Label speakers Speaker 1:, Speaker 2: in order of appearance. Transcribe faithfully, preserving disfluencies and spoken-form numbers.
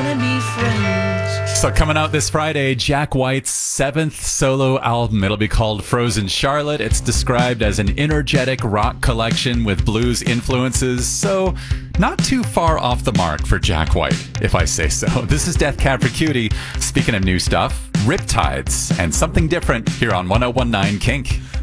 Speaker 1: many friends.
Speaker 2: So coming out this Friday, Jack White's seventh solo album. It'll be called Frozen Charlotte. It's described as an energetic rock collection with blues influences, so not too far off the mark for Jack White, if I say so. This is Death Cab for Cutie. Speaking of new stuff, Riptides and something different here on one oh one nine Kink.